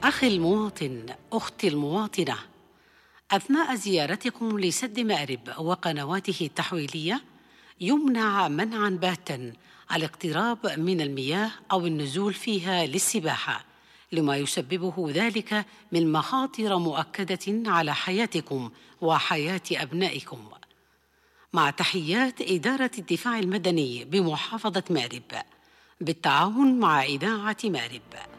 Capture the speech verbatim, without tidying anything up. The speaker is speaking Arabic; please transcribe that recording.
أخي المواطن، أختي المواطنة، أثناء زيارتكم لسد مأرب وقنواته التحويلية يمنع منعا باتا الاقتراب من المياه أو النزول فيها للسباحة، لما يسببه ذلك من مخاطر مؤكدة على حياتكم وحياة أبنائكم. مع تحيات إدارة الدفاع المدني بمحافظة مأرب بالتعاون مع إذاعة مأرب.